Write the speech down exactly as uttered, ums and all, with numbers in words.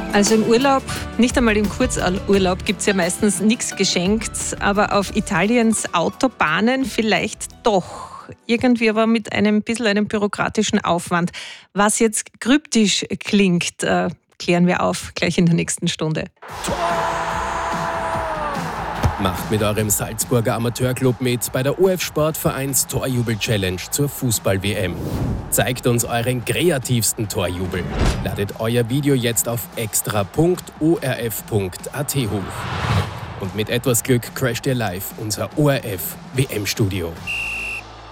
Also im Urlaub, nicht einmal im Kurzurlaub, gibt es ja meistens nichts geschenkt, aber auf Italiens Autobahnen vielleicht doch. Irgendwie aber mit einem bisschen einem bürokratischen Aufwand. Was jetzt kryptisch klingt, äh, klären wir auf, gleich in der nächsten Stunde. Macht mit eurem Salzburger Amateurclub mit bei der O F Sportvereins Torjubel-Challenge zur Fußball-W M. Zeigt uns euren kreativsten Torjubel. Ladet euer Video jetzt auf extra punkt o r f punkt a t hoch. Und mit etwas Glück crasht ihr live unser O R F-W M-Studio.